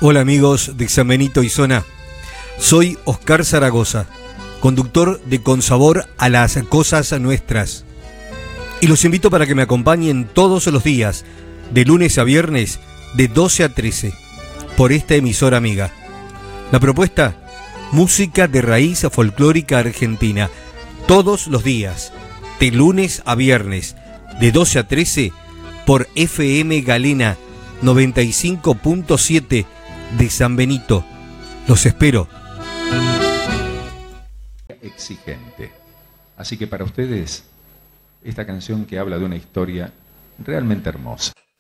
Hola amigos de San Benito y zona, soy Oscar Zaragoza, conductor de Con Sabor a las Cosas Nuestras. Y los invito para que me acompañen todos los días, de lunes a viernes, de 12 a 13, por esta emisora amiga. La propuesta, música de raíz folclórica argentina, todos los días, de lunes a viernes, de 12 a 13, por FM Galena 95.7 de San Benito. Los espero. Exigente. Así que para ustedes, esta canción que habla de una historia realmente hermosa.